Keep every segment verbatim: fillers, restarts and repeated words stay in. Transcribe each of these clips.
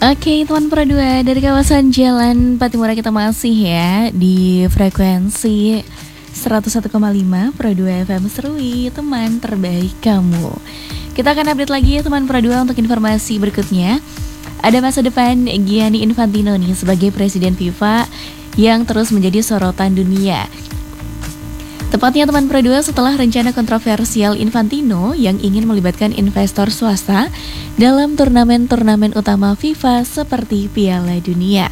Oke, teman Pro dua dari kawasan Jalan Patimura kita masih ya di frekuensi seratus satu koma lima Pro dua F M Serui, teman terbaik kamu. Kita akan update lagi ya teman Pro dua untuk informasi berikutnya. Ada masa depan Gianni Infantino nih sebagai Presiden FIFA yang terus menjadi sorotan dunia. Tepatnya teman Pro dua setelah rencana kontroversial Infantino yang ingin melibatkan investor swasta dalam turnamen-turnamen utama FIFA seperti Piala Dunia.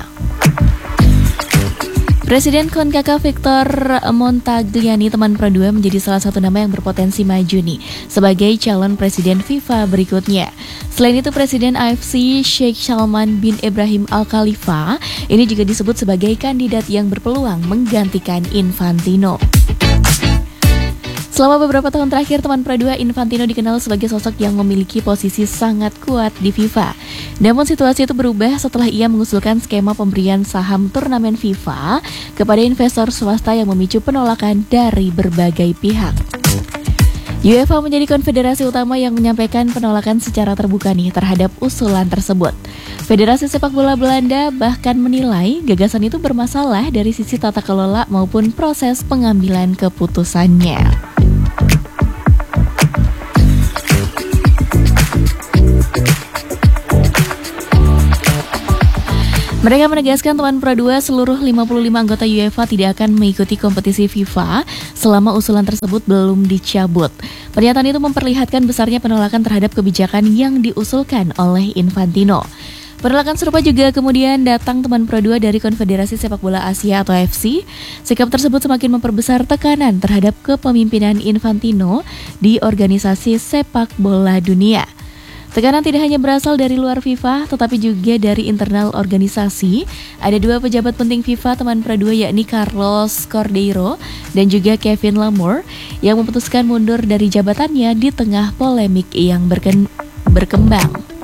Presiden CONCACAF Victor Montagliani teman Pro dua menjadi salah satu nama yang berpotensi maju nih sebagai calon presiden FIFA berikutnya. Selain itu Presiden A F C Sheikh Salman bin Ibrahim Al Khalifa ini juga disebut sebagai kandidat yang berpeluang menggantikan Infantino. Selama beberapa tahun terakhir, teman Pro dua Infantino dikenal sebagai sosok yang memiliki posisi sangat kuat di FIFA. Namun situasi itu berubah setelah ia mengusulkan skema pemberian saham turnamen FIFA kepada investor swasta yang memicu penolakan dari berbagai pihak. UEFA menjadi konfederasi utama yang menyampaikan penolakan secara terbuka nih terhadap usulan tersebut. Federasi Sepak Bola Belanda bahkan menilai gagasan itu bermasalah dari sisi tata kelola maupun proses pengambilan keputusannya. Mereka menegaskan teman Pro dua seluruh lima puluh lima anggota UEFA tidak akan mengikuti kompetisi FIFA selama usulan tersebut belum dicabut. Pernyataan itu memperlihatkan besarnya penolakan terhadap kebijakan yang diusulkan oleh Infantino. Penolakan serupa juga kemudian datang teman Pro dua dari Konfederasi Sepak Bola Asia atau A F C. Sikap tersebut semakin memperbesar tekanan terhadap kepemimpinan Infantino di organisasi sepak bola dunia. Tekanan tidak hanya berasal dari luar FIFA, tetapi juga dari internal organisasi. Ada dua pejabat penting FIFA teman Pro dua yakni Carlos Cordeiro dan juga Kevin Lamour yang memutuskan mundur dari jabatannya di tengah polemik yang berken- berkembang.